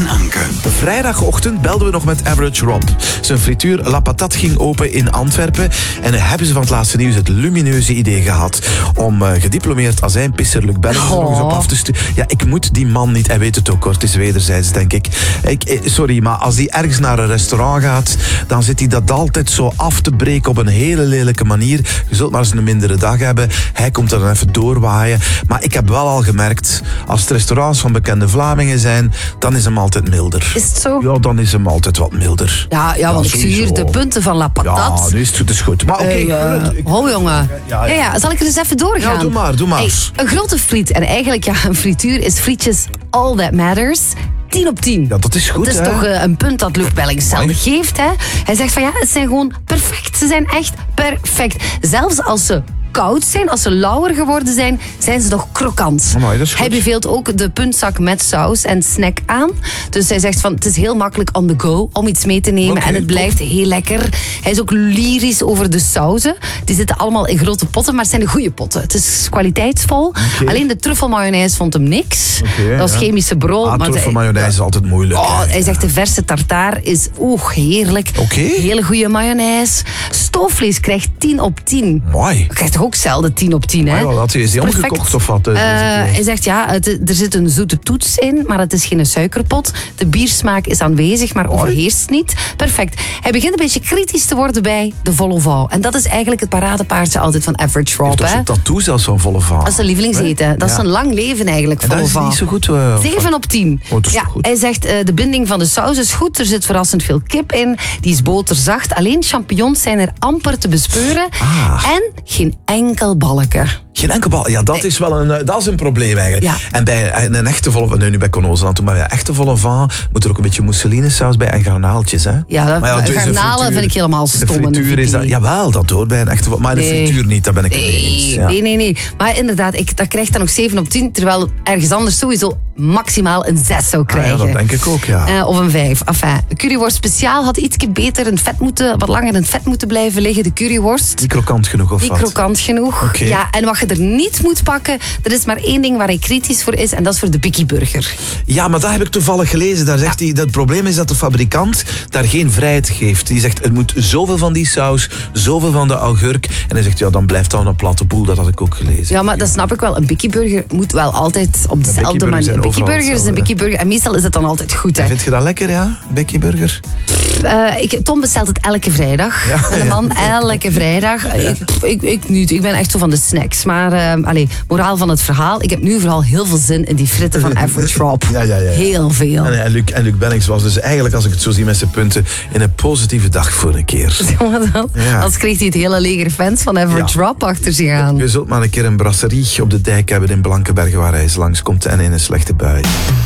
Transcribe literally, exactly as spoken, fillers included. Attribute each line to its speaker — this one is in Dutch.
Speaker 1: en Anke.
Speaker 2: Vrijdagochtend belden we nog met Average Rob. Zijn frituur La Patate ging open in Antwerpen. En hebben ze van het laatste nieuws het lumineuze idee gehad om uh, gediplomeerd azijnpisser Luc Bellings er nog eens op af te sturen. Ja, ik moet die man niet, hij weet het ook hoor, het is wederzijds denk ik. ik eh, sorry, maar als hij ergens naar een restaurant gaat, dan zit hij dat altijd zo af te breken op een hele lelijke manier. Je zult maar eens een mindere dag hebben. Hij komt er dan even doorwaaien. Maar ik heb wel al gemerkt, als het restaurants van bekende Vlamingen zijn, dan is hem altijd milder.
Speaker 3: Is het zo?
Speaker 2: Ja, dan is hem altijd wat milder.
Speaker 3: Ja, ja want ja, ik zie hier de punten van La Patate.
Speaker 2: Ja, nu is het goed. Is goed. Maar oké. Okay,
Speaker 3: hey, uh, ho jongen. Ja ja. ja, ja. Zal ik er eens even doorgaan?
Speaker 2: Ja, doe maar, doe maar.
Speaker 3: Hey, een grote friet. En eigenlijk, ja, een frituur is frietjes all that matters. tien op tien.
Speaker 2: Ja, dat is goed,
Speaker 3: Dat is
Speaker 2: hè?
Speaker 3: toch uh, een punt dat Luc Bellings zelf geeft, hè? Hij zegt van ja, het zijn gewoon perfect. Ze zijn echt perfect. Zelfs als ze koud zijn, als ze lauwer geworden zijn, zijn ze nog krokant.
Speaker 2: Amai, dat is goed.
Speaker 3: Hij beveelt ook de puntzak met saus en snack aan. Dus hij zegt van, het is heel makkelijk on the go om iets mee te nemen. Okay, en het blijft top. Heel lekker. Hij is ook lyrisch over de sauzen. Die zitten allemaal in grote potten, maar het zijn de goede potten. Het is kwaliteitsvol. Okay. Alleen de truffelmayonaise vond hem niks. Okay, dat was ja. chemische brol.
Speaker 2: Ah, truffelmayonaise is altijd moeilijk.
Speaker 3: Oh, hij zegt de verse tartaar is oeh, heerlijk.
Speaker 2: Okay.
Speaker 3: Hele goede mayonaise. Stoofvlees krijgt tien op tien.
Speaker 2: Mooi.
Speaker 3: Krijgt ook zelden tien op tien, hè?
Speaker 2: Maar had hij is hij omgekocht of wat? Uh,
Speaker 3: hij zegt ja, het, er zit een zoete toets in, maar het is geen suikerpot. De biersmaak is aanwezig, maar overheerst niet. Perfect. Hij begint een beetje kritisch te worden bij de volle vouw. En dat is eigenlijk het paradepaardje altijd van Average Rob.
Speaker 2: Dat is een tattoo zelfs van volle vouw.
Speaker 3: Dat is zijn lievelingseten. Nee? Dat ja. is een lang leven eigenlijk, volle vouw.
Speaker 2: Dat is niet zo goed. Uh,
Speaker 3: zeven op tien.
Speaker 2: Oh, dat is
Speaker 3: ja,
Speaker 2: goed.
Speaker 3: Hij zegt uh, de binding van de saus is goed. Er zit verrassend veel kip in. Die is boterzacht. Alleen champignons zijn er amper te bespeuren.
Speaker 2: Ah.
Speaker 3: En geen enkel balken.
Speaker 2: Geen enkel bal. Ja, dat is wel een, dat is een probleem eigenlijk. Ja. En bij een echte volle... Nee, nu bij Conoze aan toe, maar bij een echte volle van moet er ook een beetje mousseline-saus bij en garnaaltjes, hè?
Speaker 3: Ja, dat, ja garnalen vind ik helemaal stom.
Speaker 2: De frituur is dat... Jawel, dat hoort bij een echte volle... Maar nee. de frituur niet, daar ben ik het mee eens. Ja.
Speaker 3: Nee, nee, nee. Maar inderdaad, ik, dat krijgt dan nog zeven op tien, terwijl ergens anders sowieso maximaal een zes zou krijgen.
Speaker 2: Ah, ja, dat denk ik ook, ja.
Speaker 3: Uh, of een vijf. Enfin, de curryworst speciaal had iets beter in het vet moeten, wat langer in het vet moeten blijven liggen. De curryworst.
Speaker 2: Niet krokant genoeg, of
Speaker 3: Niet
Speaker 2: wat?
Speaker 3: Niet krokant genoeg.
Speaker 2: Okay.
Speaker 3: Ja, en wat je er niet moet pakken, er is maar één ding waar hij kritisch voor is, en dat is voor de Bikkie Burger.
Speaker 2: Ja, maar dat heb ik toevallig gelezen. Daar zegt ja. hij, dat het probleem is dat de fabrikant daar geen vrijheid geeft. Die zegt, er moet zoveel van die saus, zoveel van de augurk. En hij zegt, ja, dan blijft dat een platte boel. Dat had ik ook gelezen.
Speaker 3: Ja, maar dat snap ik wel. Een Bikkie Burger moet wel altijd op dezelfde manier. Een Bikkie Burger is een Bikkie Burger. En meestal is het dan altijd goed, hè.
Speaker 2: Vind je dat lekker, ja? Bikkie Burger?
Speaker 3: Uh, ik, Tom bestelt het elke vrijdag. Ja, de man, ja. elke vrijdag. Ja. Ik, ik, ik niet. Ik ben echt zo van de snacks. Maar, uh, allez, moraal van het verhaal. Ik heb nu vooral heel veel zin in die fritten van Average Rob.
Speaker 2: Ja, ja, ja.
Speaker 3: Heel veel.
Speaker 2: En, en, Luc, en Luc Bellings was dus eigenlijk, als ik het zo zie met zijn punten, in een positieve dag voor een keer.
Speaker 3: Ja. Als kreeg hij het hele leger fans van Average ja. Rob achter zich aan.
Speaker 2: Je zult maar een keer een brasserie op de dijk hebben in Blankenberge waar hij eens langskomt en in een slechte bui.